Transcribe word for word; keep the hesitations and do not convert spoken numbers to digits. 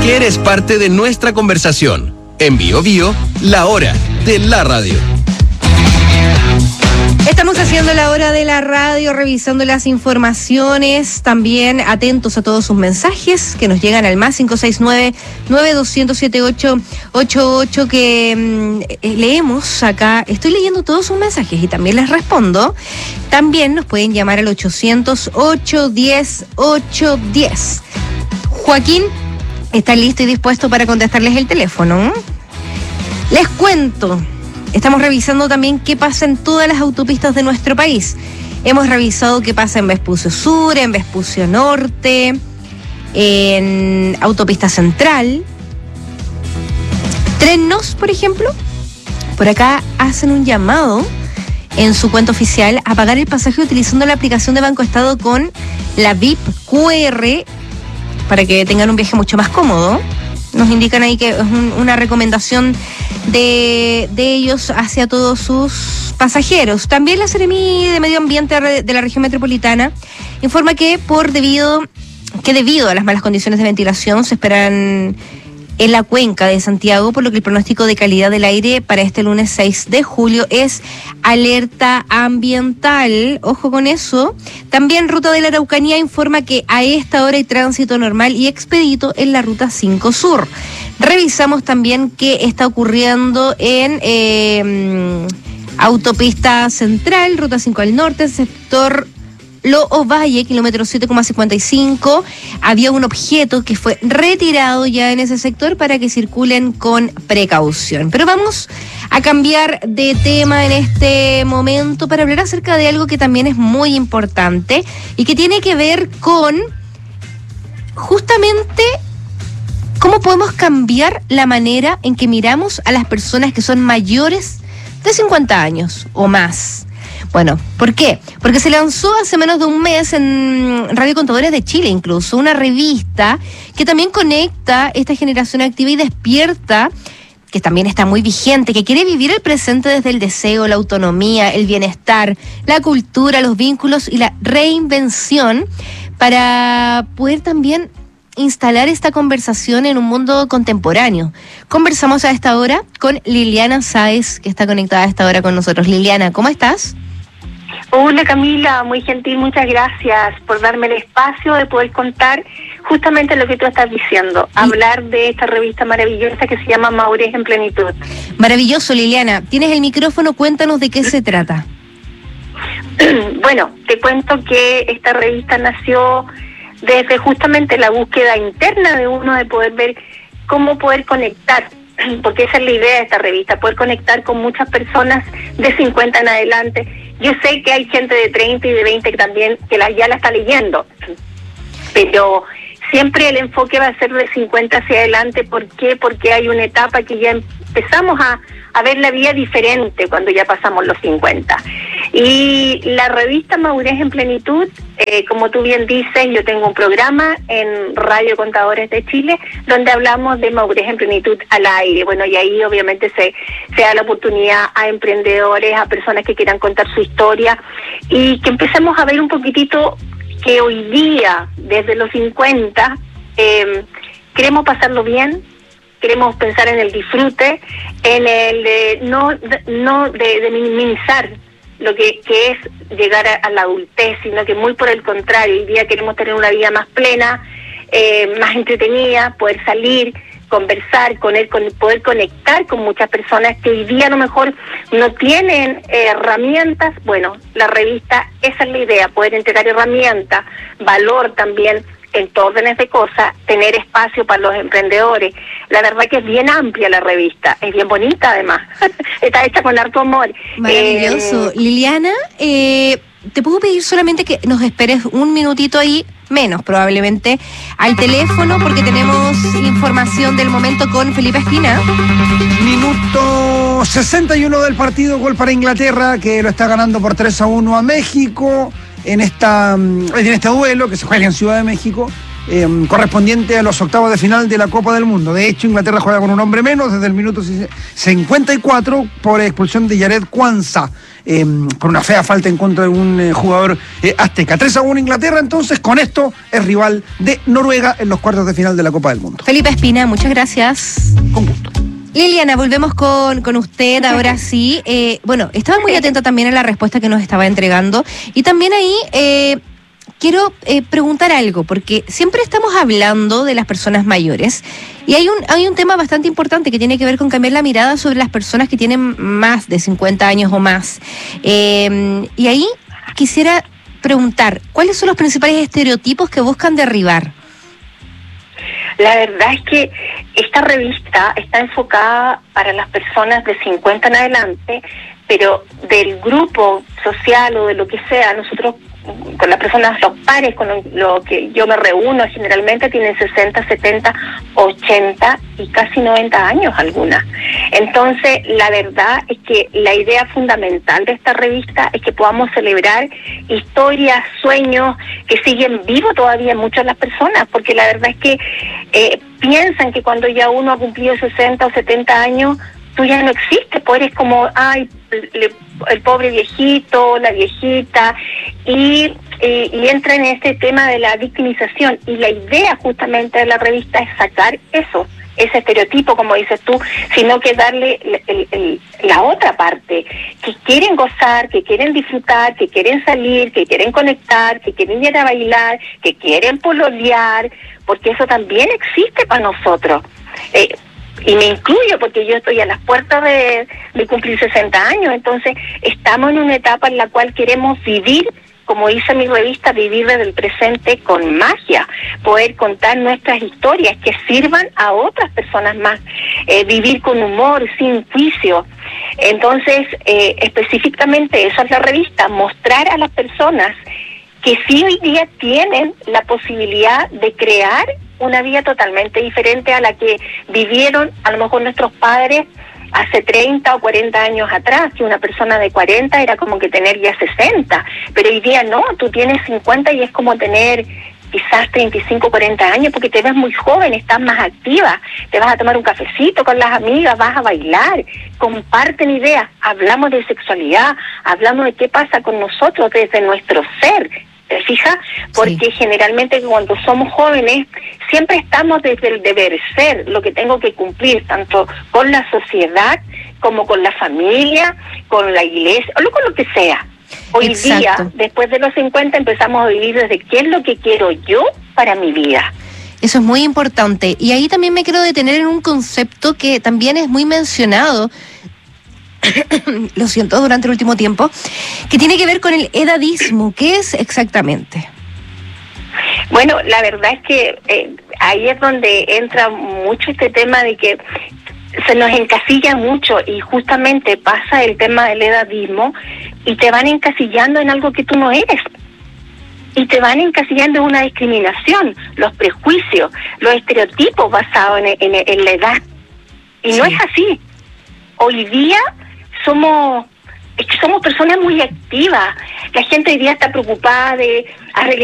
que eres parte de nuestra conversación. En Bio Bio, la hora de la radio. Estamos haciendo la hora de la radio, revisando las informaciones, también atentos a todos sus mensajes que nos llegan al más cinco seis nueve, nueve dos cero cero, siete ocho ocho ocho que mmm, leemos acá. Estoy leyendo todos sus mensajes y también les respondo. También nos pueden llamar al ochocientos, ocho diez, ocho diez. Joaquín está listo y dispuesto para contestarles el teléfono. Les cuento. Estamos revisando también qué pasa en todas las autopistas de nuestro país. Hemos revisado qué pasa en Vespucio Sur, en Vespucio Norte, en Autopista Central. Trenos, por ejemplo, por acá hacen un llamado en su cuenta oficial a pagar el pasaje utilizando la aplicación de Banco Estado con la V I P Q R para que tengan un viaje mucho más cómodo. Nos indican ahí que es un, una recomendación de, de ellos hacia todos sus pasajeros. También la Seremi de Medio Ambiente de la región metropolitana informa que por debido que debido a las malas condiciones de ventilación se esperan en la cuenca de Santiago, por lo que el pronóstico de calidad del aire para este lunes seis de julio es alerta ambiental. Ojo con eso. También Ruta de la Araucanía informa que a esta hora hay tránsito normal y expedito en la Ruta cinco Sur. Revisamos también qué está ocurriendo en eh, Autopista Central, Ruta cinco al norte, sector Lo Ovalle, kilómetro siete coma cincuenta y cinco. Había un objeto que fue retirado ya en ese sector para que circulen con precaución. Pero vamos a cambiar de tema en este momento para hablar acerca de algo que también es muy importante y que tiene que ver con justamente cómo podemos cambiar la manera en que miramos a las personas que son mayores de cincuenta años o más. Bueno, ¿por qué? Porque se lanzó hace menos de un mes en Radio Contadores de Chile, incluso, una revista que también conecta esta generación activa y despierta, que también está muy vigente, que quiere vivir el presente desde el deseo, la autonomía, el bienestar, la cultura, los vínculos y la reinvención, para poder también instalar esta conversación en un mundo contemporáneo. Conversamos a esta hora con Liliana Sáez, que está conectada a esta hora con nosotros. Liliana, ¿cómo estás? Hola Camila, muy gentil, muchas gracias por darme el espacio de poder contar justamente lo que tú estás diciendo, ¿sí? Hablar de esta revista maravillosa que se llama Madurez en Plenitud. Maravilloso, Liliana. Tienes el micrófono, cuéntanos de qué se trata. Bueno, te cuento que esta revista nació desde justamente la búsqueda interna de uno de poder ver cómo poder conectar, porque esa es la idea de esta revista, poder conectar con muchas personas de cincuenta en adelante. Yo sé que hay gente de treinta y de veinte que también que la, ya la está leyendo, pero siempre el enfoque va a ser de cincuenta hacia adelante. ¿Por qué? Porque hay una etapa que ya empezamos a, a ver la vida diferente cuando ya pasamos los cincuenta. Y la revista Madurez en Plenitud, eh, como tú bien dices, yo tengo un programa en Radio Contadores de Chile donde hablamos de madurez en plenitud al aire. Bueno, y ahí obviamente se, se da la oportunidad a emprendedores, a personas que quieran contar su historia y que empecemos a ver un poquitito que hoy día, desde los cincuenta, eh, queremos pasarlo bien, queremos pensar en el disfrute, en el de no, no de, de minimizar lo que, que es llegar a, a la adultez, sino que muy por el contrario, hoy día queremos tener una vida más plena, eh, más entretenida, poder salir, conversar con él, con poder conectar con muchas personas que hoy día a lo mejor no tienen eh, herramientas. Bueno, la revista, esa es la idea, poder entregar herramientas, valor también en todos órdenes de cosas, tener espacio para los emprendedores. La verdad que es bien amplia la revista, es bien bonita además, está hecha con harto amor. Maravilloso. Eh, Liliana, eh, te puedo pedir solamente que nos esperes un minutito ahí, menos probablemente, al teléfono, porque tenemos información del momento con Felipe Espina. Minuto sesenta y uno del partido, gol para Inglaterra, que lo está ganando por tres a uno a México. En, esta, en este duelo que se juega en Ciudad de México, eh, correspondiente a los octavos de final de la Copa del Mundo. De hecho, Inglaterra juega con un hombre menos desde el minuto cincuenta y cuatro por expulsión de Yared Kwanza, eh, por una fea falta en contra de un eh, jugador eh, azteca. tres a uno Inglaterra, entonces con esto es rival de Noruega en los cuartos de final de la Copa del Mundo. Felipe Espina, muchas gracias. Con gusto. Liliana, volvemos con, con usted ahora sí. Eh, bueno, estaba muy atenta también a la respuesta que nos estaba entregando y también ahí eh, quiero eh, preguntar algo, porque siempre estamos hablando de las personas mayores y hay un, hay un tema bastante importante que tiene que ver con cambiar la mirada sobre las personas que tienen más de cincuenta años o más. Eh, y ahí quisiera preguntar, ¿cuáles son los principales estereotipos que buscan derribar? La verdad es que esta revista está enfocada para las personas de cincuenta en adelante, pero del grupo social o de lo que sea, nosotros con las personas, los pares con lo, lo que yo me reúno generalmente tienen sesenta, setenta, ochenta y casi noventa años algunas. Entonces, la verdad es que la idea fundamental de esta revista es que podamos celebrar historias, sueños que siguen vivos todavía en muchas de las personas, porque la verdad es que eh, piensan que cuando ya uno ha cumplido sesenta o setenta años, tú ya no existes, pues eres como, ay, le, el pobre viejito, la viejita, y, y, y entra en este tema de la victimización. Y la idea justamente de la revista es sacar eso, ese estereotipo, como dices tú, sino que darle el, el, el, la otra parte, que quieren gozar, que quieren disfrutar, que quieren salir, que quieren conectar, que quieren ir a bailar, que quieren pololear, porque eso también existe para nosotros. Eh, Y me incluyo porque yo estoy a las puertas de, de cumplir sesenta años, entonces estamos en una etapa en la cual queremos vivir, como dice mi revista, vivir desde el presente con magia, poder contar nuestras historias que sirvan a otras personas más, eh, vivir con humor, sin juicio. Entonces, eh, específicamente eso es la revista, mostrar a las personas que sí hoy día tienen la posibilidad de crear una vida totalmente diferente a la que vivieron a lo mejor nuestros padres hace treinta o cuarenta años atrás, que una persona de cuarenta era como que tener ya sesenta, pero hoy día no, tú tienes cincuenta y es como tener quizás treinta y cinco, cuarenta años, porque te ves muy joven, estás más activa, te vas a tomar un cafecito con las amigas, vas a bailar, comparten ideas, hablamos de sexualidad, hablamos de qué pasa con nosotros desde nuestro ser. ¿Te fijas? Porque sí, generalmente cuando somos jóvenes siempre estamos desde el deber ser, lo que tengo que cumplir, tanto con la sociedad como con la familia, con la iglesia, o con lo que sea. Hoy Exacto. día, después de los cincuenta, empezamos a vivir desde qué es lo que quiero yo para mi vida. Eso es muy importante. Y ahí también me quiero detener en un concepto que también es muy mencionado, lo siento, durante el último tiempo, que tiene que ver con el edadismo. ¿Qué es exactamente? Bueno, la verdad es que eh, ahí es donde entra mucho este tema de que se nos encasilla mucho y justamente pasa el tema del edadismo y te van encasillando en algo que tú no eres. Y te van encasillando en una discriminación, los prejuicios, los estereotipos basados en, en, en la edad. Y sí, no es así. Hoy día somos, es que somos personas muy activas. La gente hoy día está preocupada de arreglar